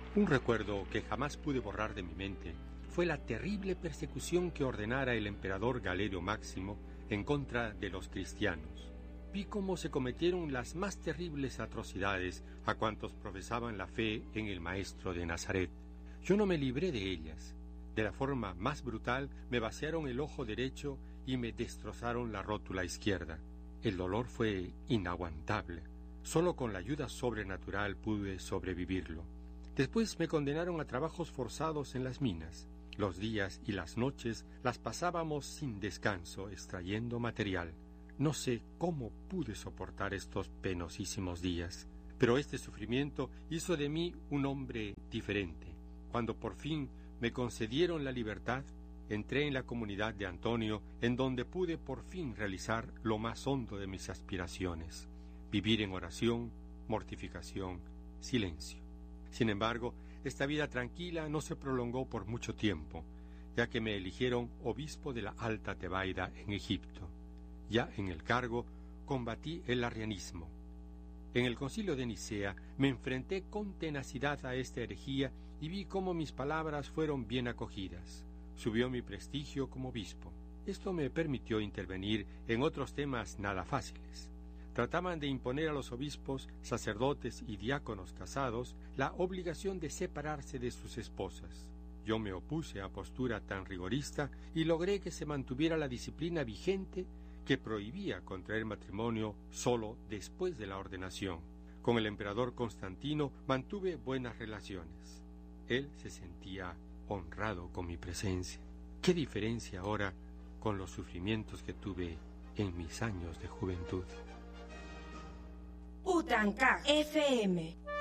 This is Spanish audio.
Un recuerdo que jamás pude borrar de mi mente fue la terrible persecución que ordenara el emperador Galerio Máximo en contra de los cristianos. Vi cómo se cometieron las más terribles atrocidades a cuantos profesaban la fe en el Maestro de Nazaret. Yo no me libré de ellas. De la forma más brutal me vaciaron el ojo derecho y me destrozaron la rótula izquierda. El dolor fue inaguantable. Solo con la ayuda sobrenatural pude sobrevivirlo. Después me condenaron a trabajos forzados en las minas. Los días y las noches las pasábamos sin descanso extrayendo material. No sé cómo pude soportar estos penosísimos días, pero este sufrimiento hizo de mí un hombre diferente. Cuando por fin me concedieron la libertad, entré en la comunidad de Antonio, en donde pude por fin realizar lo más hondo de mis aspiraciones: vivir en oración, mortificación, silencio. Sin embargo, esta vida tranquila no se prolongó por mucho tiempo, ya que me eligieron obispo de la Alta Tebaida en Egipto. Ya en el cargo, combatí el arrianismo. En el concilio de Nicea me enfrenté con tenacidad a esta herejía y vi cómo mis palabras fueron bien acogidas. Subió mi prestigio como obispo. Esto me permitió intervenir en otros temas nada fáciles. Trataban de imponer a los obispos, sacerdotes y diáconos casados la obligación de separarse de sus esposas. Yo me opuse a postura tan rigorista y logré que se mantuviera la disciplina vigente que prohibía contraer matrimonio solo después de la ordenación. Con el emperador Constantino mantuve buenas relaciones. Él se sentía honrado con mi presencia. ¿Qué diferencia ahora con los sufrimientos que tuve en mis años de juventud? Utanca FM